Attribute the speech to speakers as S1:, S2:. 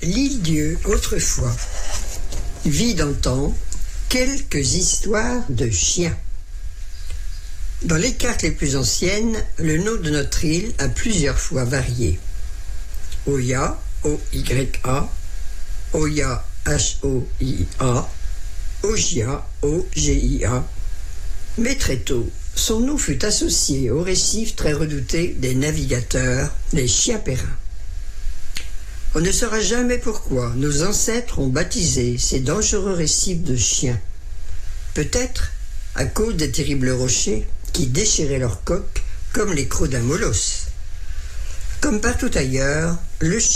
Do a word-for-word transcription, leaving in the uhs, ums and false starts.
S1: L'île-dieu, autrefois, vit d'antan quelques histoires de chiens. Dans les cartes les plus anciennes, le nom de notre île a plusieurs fois varié. Oya, O Y A, Oya, H O I A, Ogia, O G I A. Mais très tôt, son nom fut associé au récif très redouté des navigateurs, les chiens périns. On ne saura jamais pourquoi nos ancêtres ont baptisé ces dangereux récifs de chiens. Peut-être à cause des terribles rochers qui déchiraient leurs coques comme les crocs d'un molosse. Comme partout ailleurs, le chien